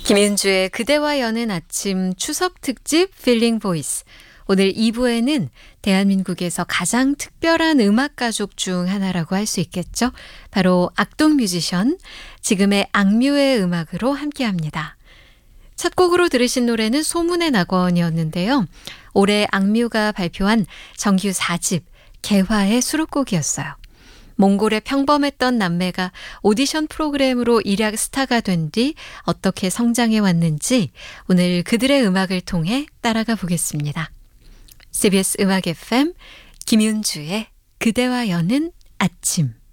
김윤주의 그대와 여는 아침 추석 특집 필링 보이스. 오늘 2부에는 대한민국에서 가장 특별한 음악 가족 중 하나라고 할 수 있겠죠. 바로 악동 뮤지션, 지금의 악뮤의 음악으로 함께합니다. 첫 곡으로 들으신 노래는 소문의 낙원이었는데요. 올해 악뮤가 발표한 정규 4집 개화의 수록곡이었어요. 몽골의 평범했던 남매가 오디션 프로그램으로 일약 스타가 된 뒤 어떻게 성장해 왔는지 오늘 그들의 음악을 통해 따라가 보겠습니다. CBS 음악 FM 김윤주의 그대와 여는 아침.